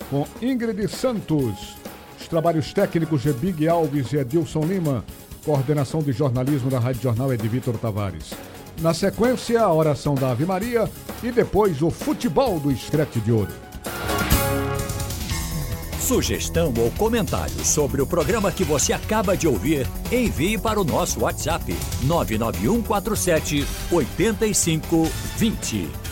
com Ingrid Santos. Os trabalhos técnicos de Big Alves e Edilson Lima. Coordenação de jornalismo da Rádio Jornal é de Vitor Tavares. Na sequência, a oração da Ave Maria e depois o futebol do Scratch de Ouro. Sugestão ou comentário sobre o programa que você acaba de ouvir, envie para o nosso WhatsApp 99147 8520.